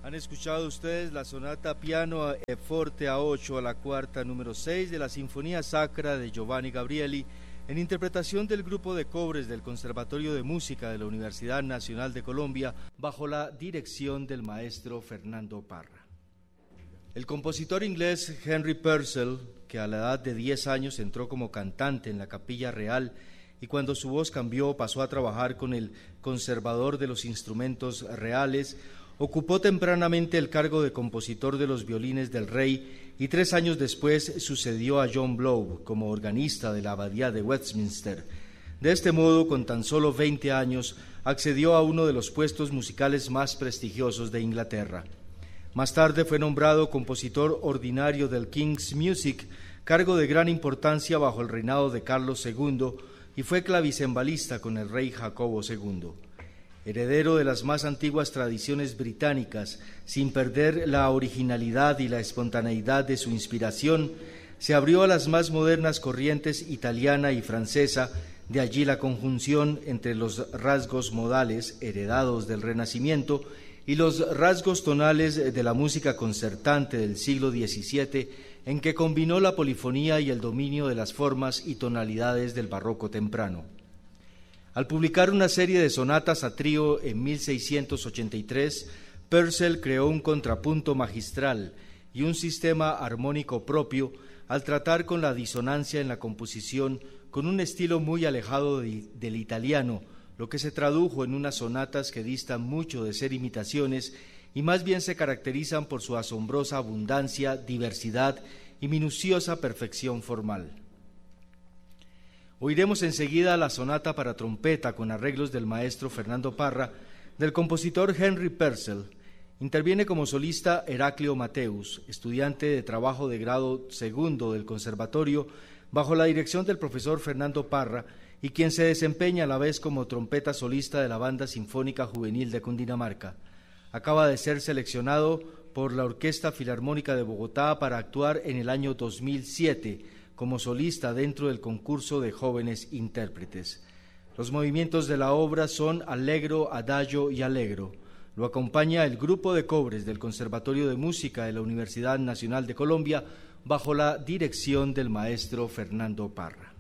Han escuchado ustedes la sonata piano e forte a 8 a la cuarta número 6 de la Sinfonía Sacra de Giovanni Gabrieli, en interpretación del grupo de cobres del Conservatorio de Música de la Universidad Nacional de Colombia, bajo la dirección del maestro Fernando Parra. El compositor inglés Henry Purcell, que a la edad de 10 años entró como cantante en la Capilla Real y cuando su voz cambió pasó a trabajar con el conservador de los instrumentos reales, ocupó tempranamente el cargo de compositor de los violines del rey y 3 años después sucedió a John Blow como organista de la Abadía de Westminster. De este modo, con tan solo 20 años, accedió a uno de los puestos musicales más prestigiosos de Inglaterra. Más tarde fue nombrado compositor ordinario del King's Music, cargo de gran importancia bajo el reinado de Carlos II, y fue clavicembalista con el rey Jacobo II. Heredero de las más antiguas tradiciones británicas, sin perder la originalidad y la espontaneidad de su inspiración, se abrió a las más modernas corrientes italiana y francesa, de allí la conjunción entre los rasgos modales heredados del Renacimiento y los rasgos tonales de la música concertante del siglo XVII, en que combinó la polifonía y el dominio de las formas y tonalidades del barroco temprano. Al publicar una serie de sonatas a trío en 1683, Purcell creó un contrapunto magistral y un sistema armónico propio al tratar con la disonancia en la composición con un estilo muy alejado del italiano, lo que se tradujo en unas sonatas que distan mucho de ser imitaciones y más bien se caracterizan por su asombrosa abundancia, diversidad y minuciosa perfección formal. Oiremos enseguida la sonata para trompeta con arreglos del maestro Fernando Parra, del compositor Henry Purcell. Interviene como solista Heraclio Mateus, estudiante de trabajo de grado segundo del conservatorio, bajo la dirección del profesor Fernando Parra, y quien se desempeña a la vez como trompeta solista de la Banda Sinfónica Juvenil de Cundinamarca. Acaba de ser seleccionado por la Orquesta Filarmónica de Bogotá para actuar en el año 2007, como solista dentro del concurso de jóvenes intérpretes. Los movimientos de la obra son allegro, adagio y allegro. Lo acompaña el grupo de cobres del Conservatorio de Música de la Universidad Nacional de Colombia bajo la dirección del maestro Fernando Parra.